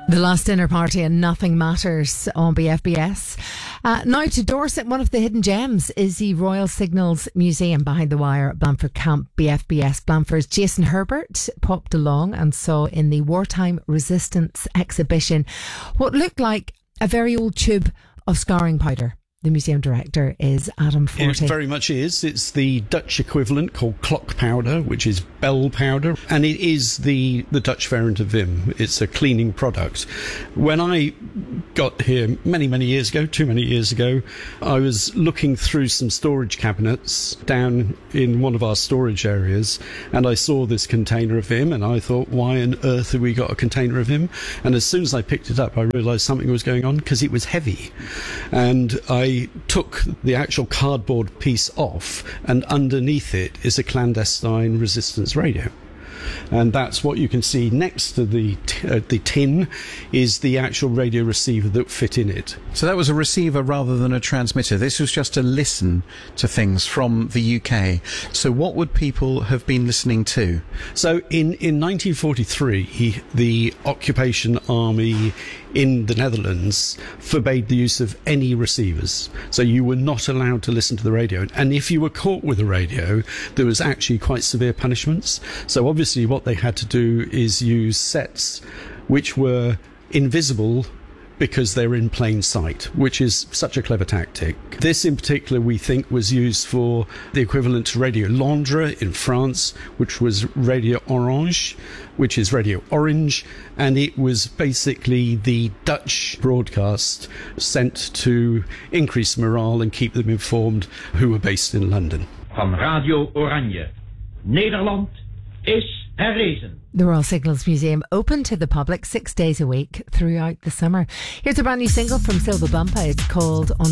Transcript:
The Last Dinner Party and Nothing Matters on BFBS. Now to Dorset, one of the hidden gems is the Royal Signals Museum behind the wire at Blandford Camp. BFBS Blandford's Jason Herbert popped along and saw in the Wartime Resistance exhibition what looked like a very old tube of scouring powder. The museum director is Adam Forty. It very much is. It's the Dutch equivalent called clock powder, which is bell powder, and it is the Dutch variant of Vim. It's a cleaning product. When I got here many years ago, too many years ago, I was looking through some storage cabinets down in one of our storage areas, and I saw this container of Vim, and I thought, why on earth have we got a container of Vim? And as soon as I picked it up, I realised something was going on because it was heavy, and I took the actual cardboard piece off, and underneath it is a clandestine resistance radio. And that's what you can see next to the tin is the actual radio receiver that fit in it. So that was a receiver rather than a transmitter. This was just to listen to things from the UK. So what would people have been listening to? So in 1943, the occupation army in the Netherlands forbade the use of any receivers. So you were not allowed to listen to the radio. And if you were caught with a radio, there was actually quite severe punishments. So obviously what they had to do is use sets which were invisible because they were in plain sight, which is such a clever tactic. This in particular we think was used for the equivalent to Radio Londres in France, which was Radio Orange, which is Radio Orange, and it was basically the Dutch broadcast sent to increase morale and keep them informed who were based in London. Van Radio Oranje. Nederland is herrezen. The Royal Signals Museum open to the public 6 days a week throughout the summer. Here's a brand new single from Silva Bumpa. It's called On